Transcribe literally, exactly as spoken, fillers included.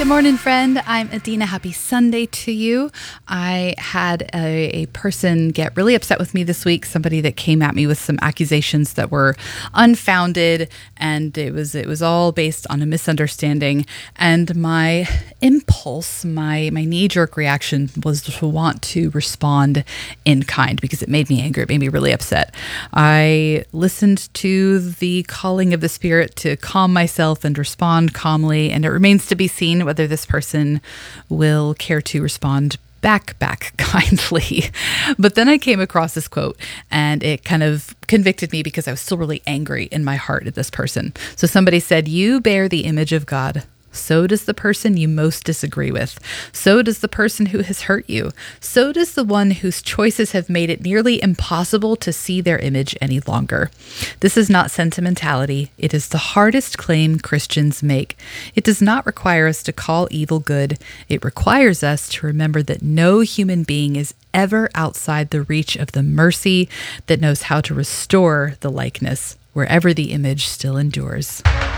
Good morning, friend. I'm Adina. Happy Sunday to you. I had a, a person get really upset with me this week, somebody that came at me with some accusations that were unfounded, and it was it was all based on a misunderstanding. And my impulse, my, my knee-jerk reaction was to want to respond in kind because it made me angry. It made me really upset. I listened to the calling of the Spirit to calm myself and respond calmly, and it remains to be seen whether this person will care to respond back, back kindly. But then I came across this quote and it kind of convicted me because I was still really angry in my heart at this person. So somebody said, "You bear the image of God. So does the person you most disagree with. So does the person who has hurt you. So does the one whose choices have made it nearly impossible to see their image any longer." This is not sentimentality. It is the hardest claim Christians make. It does not require us to call evil good. It requires us to remember that no human being is ever outside the reach of the mercy that knows how to restore the likeness wherever the image still endures.